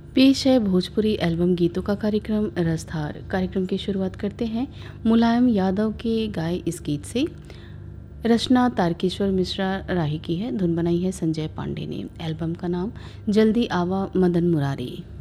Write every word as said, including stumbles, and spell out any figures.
पेश है भोजपुरी एल्बम गीतों का कार्यक्रम रसधार। कार्यक्रम की शुरुआत करते हैं मुलायम यादव के गाए इस गीत से। रचना तारकेश्वर मिश्रा राही की है, धुन बनाई है संजय पांडे ने। एल्बम का नाम जल्दी आवा मदन मुरारी।